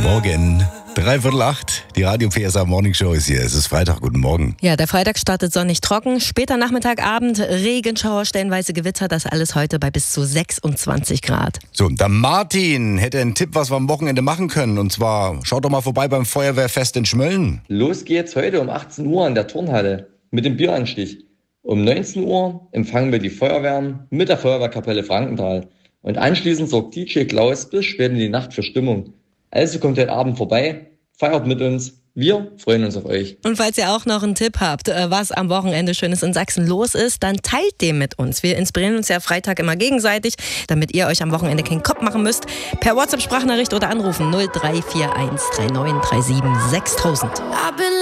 Morgen. 7:45, die Radio PSA Morning Show ist hier. Es ist Freitag, guten Morgen. Ja, der Freitag startet sonnig trocken. Später Nachmittag, Abend, Regenschauer, stellenweise Gewitter. Das alles heute bei bis zu 26 Grad. So, der Martin hätte einen Tipp, was wir am Wochenende machen können. Und zwar, schaut doch mal vorbei beim Feuerwehrfest in Schmölln. Los geht's heute um 18 Uhr in der Turnhalle mit dem Bieranstich. Um 19 Uhr empfangen wir die Feuerwehren mit der Feuerwehrkapelle Frankenthal. Und anschließend sorgt DJ Klaus bis spät in die Nacht für Stimmung. Also kommt heute Abend vorbei, feiert mit uns. Wir freuen uns auf euch. Und falls ihr auch noch einen Tipp habt, was am Wochenende Schönes in Sachsen los ist, dann teilt den mit uns. Wir inspirieren uns ja Freitag immer gegenseitig, damit ihr euch am Wochenende keinen Kopf machen müsst. Per WhatsApp-Sprachnachricht oder anrufen 0341 3937 6000.